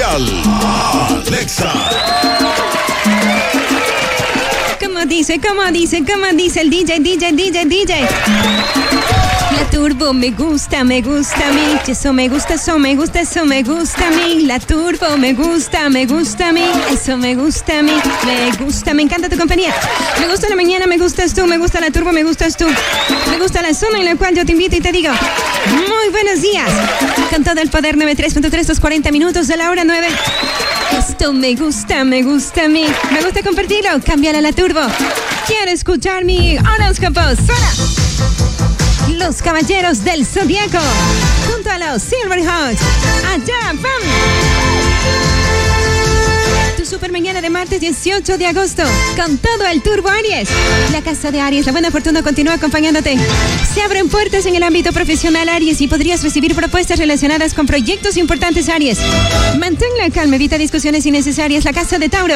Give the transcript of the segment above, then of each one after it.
mundial, Alexa. ¿Cómo dice el DJ? La turbo me gusta a mí. Eso me gusta a mí. La turbo me gusta a mí. Eso me gusta a mí. Me encanta tu compañía. Me gusta la mañana, me gustas tú. Me gusta la turbo, me gustas tú. Me gusta la zona en la cual yo te invito y te digo muy buenos días. Con todo el poder, 93.3, los 40 minutos de la hora 9. Esto me gusta a mí. Me gusta compartirlo. Cámbiala a la turbo. Quiero escuchar mi horóscopo. Suena. Los caballeros del Zodiaco junto a los Silverhawks. Allá, ¡pam! Tu super mañana de martes 18 de agosto con todo el Turbo Aries. La casa de Aries, la buena fortuna continúa acompañándote. Se abren puertas en el ámbito profesional, Aries, y podrías recibir propuestas relacionadas con proyectos importantes, Aries. Mantén la calma, evita discusiones innecesarias. La casa de Tauro.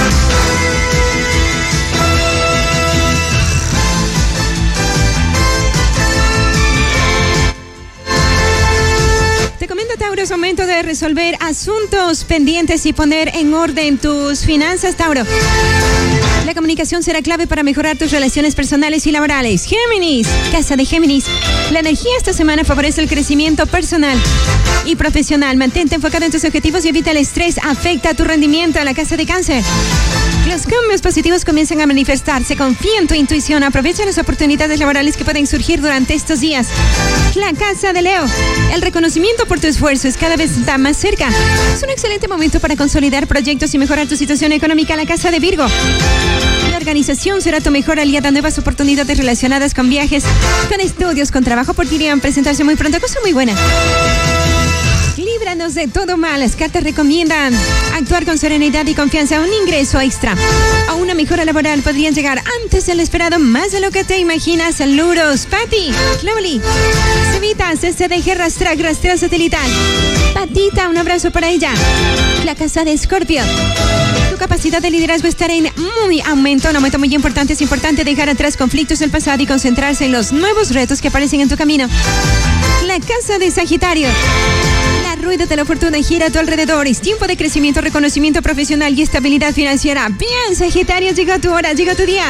Te comento, Tauro, es momento de resolver asuntos pendientes y poner en orden tus finanzas, Tauro. La comunicación será clave para mejorar tus relaciones personales y laborales. Géminis, casa de Géminis. La energía esta semana favorece el crecimiento personal y profesional. Mantente enfocado en tus objetivos y evita el estrés. Afecta tu rendimiento. La casa de Cáncer. Los cambios positivos comienzan a manifestarse. Confía en tu intuición. Aprovecha las oportunidades laborales que pueden surgir durante estos días. La casa de Leo. El reconocimiento por tu esfuerzo es cada vez está más cerca. Es un excelente momento para consolidar proyectos y mejorar tu situación económica. La casa de Virgo. La organización será tu mejor aliada. Nuevas oportunidades relacionadas con viajes, con estudios, con trabajo podrían presentarse muy pronto. Cosa muy buena. Líbranos de todo mal. Las cartas recomiendan actuar con serenidad y confianza. Un ingreso extra o una mejora laboral podrían llegar antes de lo esperado, más de lo que te imaginas. Saludos, Pati, Lovely. Cevita, se deje rastreo satelital. Patita, un abrazo para ella. La casa de Escorpio. Tu capacidad de liderazgo estará en un aumento muy importante. Es importante dejar atrás conflictos del pasado y concentrarse en los nuevos retos que aparecen en tu camino. La casa de Sagitario. La rueda de la fortuna gira a tu alrededor. Es tiempo de crecimiento, reconocimiento profesional y estabilidad financiera. Bien, Sagitario, llegó tu hora, llegó tu día.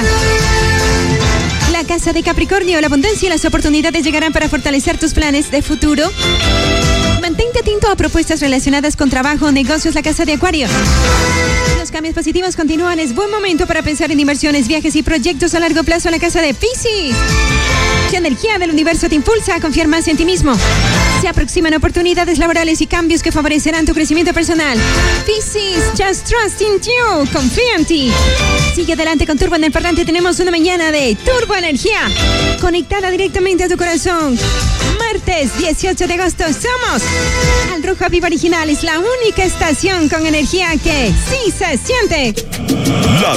La casa de Capricornio. La abundancia y las oportunidades llegarán para fortalecer tus planes de futuro. Mantente atento a propuestas relacionadas con trabajo o negocios. La casa de Acuario. Los cambios positivos continúan. Es buen momento para pensar en inversiones, viajes y proyectos a largo plazo. La casa de Piscis. La energía del universo te impulsa a confiar más en ti mismo. Se aproximan oportunidades laborales y cambios que favorecerán tu crecimiento personal. Piscis, just trust in you. Confía en ti. Sigue adelante con Turbo en el parlante. Tenemos una mañana de Turbo Energía conectada directamente a tu corazón. Martes 18 de agosto somos Al Rojo Vivo Original. Es la única estación con energía que sí se siente. La